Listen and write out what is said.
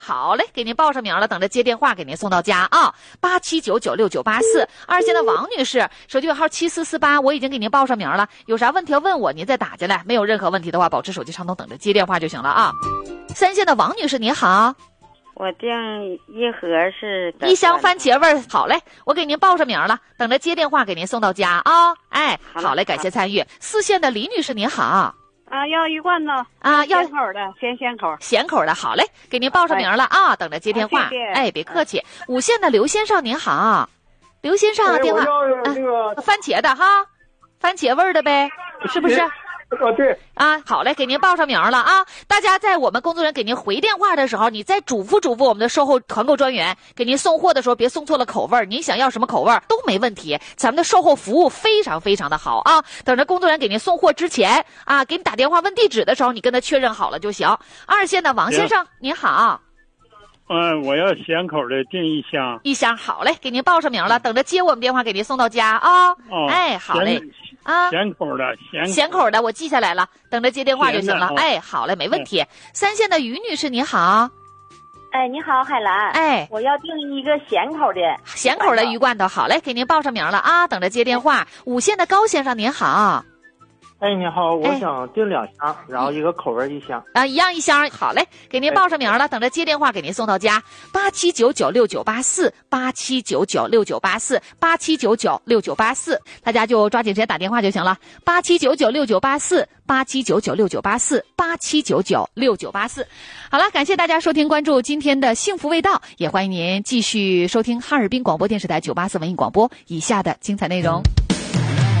好嘞，给您报上名了，等着接电话给您送到家啊。87996984，二线的王女士，手机尾号7448，我已经给您报上名了，有啥问题要问我，您再打进来。没有任何问题的话，保持手机畅通，等着接电话就行了啊。三线的王女士，你好。 我订一盒是一箱番茄味儿，好嘞，我给您报上名了，等着接电话给您送到家啊。哎，好嘞，感谢参与。四线的李女士，您好。 要一罐子啊，要咸口的，咸口， 咸口的，好嘞，给您报上名了啊，等着接电话。 谢谢哎，别客气。五线的刘先生，您好。刘先生，电话番茄的哈，番茄味儿的呗，是不是？ 对啊，好嘞，给您报上名了啊！大家在我们工作人员给您回电话的时候，你再嘱咐我们的售后团购专员，给您送货的时候别送错了口味儿，您想要什么口味儿都没问题，咱们的售后服务非常非常的好啊！等着工作人员给您送货之前啊，给你打电话问地址的时候，你跟他确认好了就行。二线的王先生，您好。 我要咸口的订一箱。 一箱，好嘞，给您报上名了，等着接我们电话给您送到家啊。哎，好嘞。 咸口的， 咸口的，我记下来了，等着接电话就行了。哎，好嘞，没问题。三线的于女士，你好。 哎，你好，海兰。 哎， 我要订一个咸口的鱼罐头，好嘞，给您报上名了啊，等着接电话。五线的高先生，您好。 哎，你好，我想订2箱，然后一个口味1箱。 一样1箱，好嘞，给您报上名了，等着接电话给您送到家。87996984，87996984，87996984，大家就抓紧时间打电话就行了。87996984，87996984，87996984。好了，感谢大家收听关注今天的幸福味道，也欢迎您继续收听哈尔滨广播电视台984文艺广播以下的精彩内容。